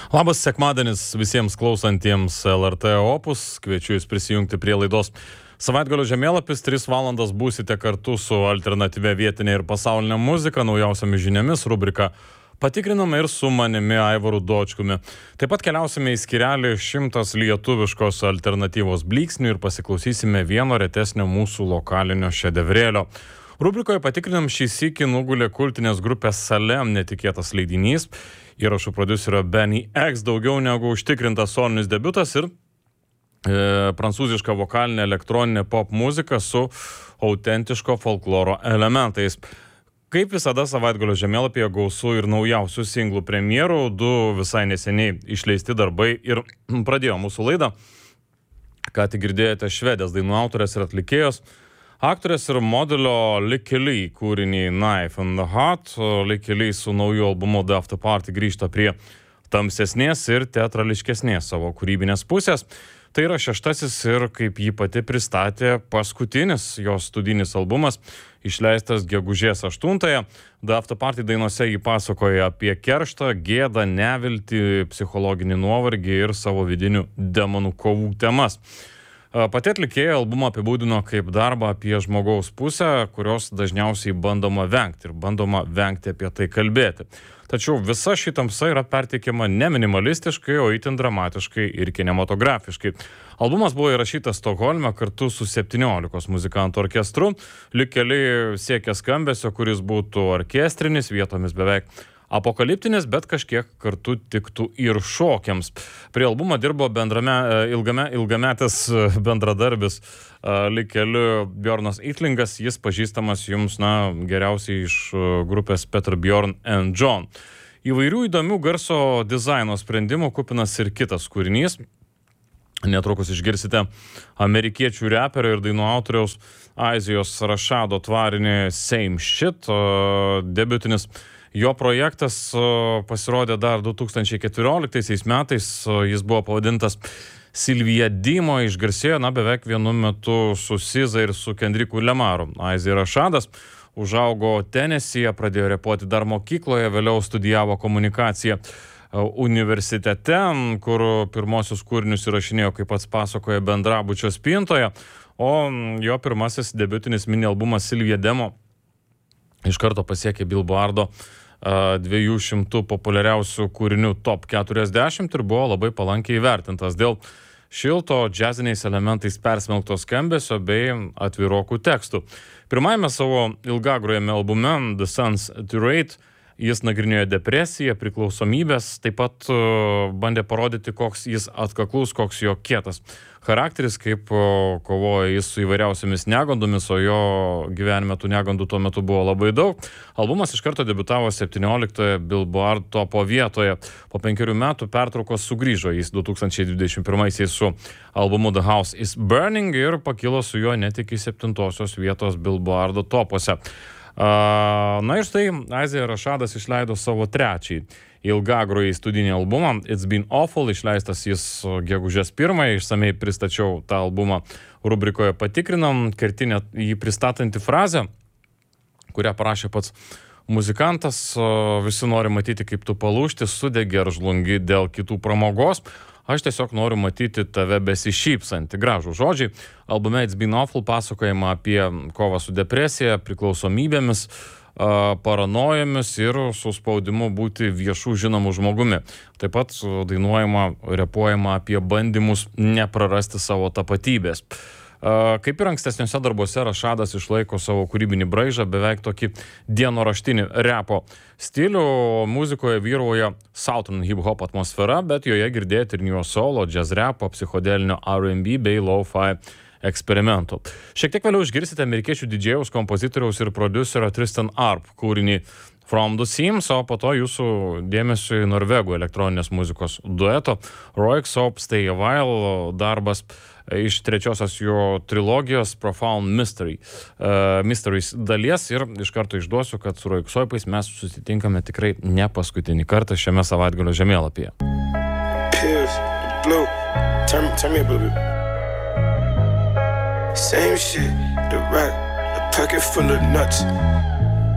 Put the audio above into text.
Labas sekmadienis visiems klausantiems LRT Opus. Kviečiu jūs prisijungti prie laidos Savaitgalio žemėlapis. 3 valandas būsite kartu su alternatyvia vietinė ir pasaulinė muzika, naujausiamis žiniomis, rubrika Patikriname ir su manimi Aivaru Dočkumi. Taip pat keliausime į skyrelį 100 lietuviškos alternatyvos blyksnių ir pasiklausysime vieno retesnio mūsų lokalinio šedevrėlio. Rubrikoje Patikrinam šį sykį nugulė kultinės grupės Salem netikėtas leidinys. Įrašų prodiuserio Benny X daugiau negu užtikrintas solinis debiutas ir prancūziška vokalinė elektroninė pop muzika su autentiško folkloro elementais. Kaip visada savaitgalio žemėlapyje gausu ir naujausių singlų premjerų, 2 visai neseniai išleisti darbai ir pradėjo mūsų laidą. Ką tik girdėjote švedės dainų autorės ir atlikėjos, aktorės ir modelio Lykke Li kūrinį Knife in the Heart. Lykke Li su nauju albumu The After Party grįžta prie tamsesnės ir teatrališkesnės savo kūrybinės pusės. Tai yra 6. ir, kaip jį pati pristatė, paskutinis jos studinis albumas, išleistas gegužės 8-ąją. The After Party dainose jį pasakoja apie kerštą, gėdą, neviltį, psichologinį nuovargį ir savo vidinių demonų kovų temas. Pati atlikėja albumą apibūdino kaip darbą apie žmogaus pusę, kurios dažniausiai bandoma vengti ir bandoma vengti apie tai kalbėti. Tačiau visa ši tamsa yra perteikiama ne minimalistiškai, o itin dramatiškai ir kinematografiškai. Albumas buvo įrašytas Stokholme kartu su 17 muzikantų orkestru. Lykke Li siekia skambesio, kuris būtų orkestrinis, vietomis beveik apokaliptinis, bet kažkiek kartu tiktų ir šokiams. Prie albumo dirbo ilgametis bendradarbis Lykke Li Bjornas Ytlingas. Jis pažįstamas jums geriausiai iš grupės Peter Bjorn and John. Įvairių įdomių garso dizaino sprendimų kupinas ir kitas kūrinys. Netrukus išgirsite amerikiečių reperio ir dainų autoriaus Azijos Rašado tvarinį Same Shit, debiutinis. Jo projektas pasirodė dar 2014 metais, jis buvo pavadintas Silvija Dimo, išgarsėjo beveik vienu metu su SZA ir su Kendricku Lamaru. Azija Rašadas užaugo Tenesyje, pradėjo repuoti dar mokykloje, vėliau studijavo komunikaciją universitete, kur pirmosius kūrinius įrašinėjo, kaip pats pasakoja, bendrabučio spintoje, o jo pirmasis debiutinis mini albumas Silvija Demo iš karto pasiekė Billboardo 200 populiariausių kūrinių top 40 ir buvo labai palankiai įvertintas dėl šilto, džiaziniais elementais persmelkto skambesio bei atvirokų tekstų. Pirmajame savo ilgagrojame albume The Sun's Tirade jis nagrinėjo depresiją, priklausomybės, taip pat bandė parodyti, koks jis atkaklus, koks jo kietas charakteris, kaip kovoja jis su įvairiausiamis negandomis, o jo gyvenime tų negandų tuo metu buvo labai daug. Albumas iš karto debiutavo 17 Billboard topo vietoje. Po 5 metų pertraukos sugrįžo jis 2021 su albumu The House is Burning ir pakilo su juo net iki 7 vietos Billboardo topuose. Ir štai Azija Rašadas išleido savo 3 ilgagrojį studinį albumą It's Been Awful, išleistas jis gegužės 1, išsamei pristačiau tą albumą rubrikoje Patikrinam, kertinę jį pristatanti frazę, kurią parašė pats muzikantas: visi nori matyti, kaip tu palūžti, sudegi ar žlungi dėl kitų pramogos. Aš tiesiog noriu matyti tave besišypsantį. Gražų žodžiai. Albume It's Been Awful pasakojama apie kovą su depresija, priklausomybėmis, paranojomis ir su spaudimu būti viešų žinomų žmogumi. Taip pat dainuojama, repuojama apie bandymus neprarasti savo tapatybės. Kaip ir ankstesniuose darbuose, Rašadas išlaiko savo kūrybinį braižą, beveik tokį dienoraštinį repo stilių. Muzikoje vyrauja Southern hip-hop atmosfera, bet joje girdėti ir neo solo, jazz repo, psichodelinio R&B bei lo-fi eksperimentų. Šiek tiek vėliau išgirsite amerikiečių didžėjaus, kompozitoriaus ir prodiuserio Tristan Arp kūrinį From the Seams, o po to jūsų dėmesio į norvegų elektroninės muzikos dueto Roik Soap Stay a While darbas iš 3 jo trilogijos Profound Mysteries dalies ir iš karto išduosiu, kad su Roik Soapais mes susitinkame tikrai ne paskutinį kartą šiame savaitgalio žemėlapyje. Pills, blue, turn me up a little bit. Same shit, the rack, a pocket full of nuts.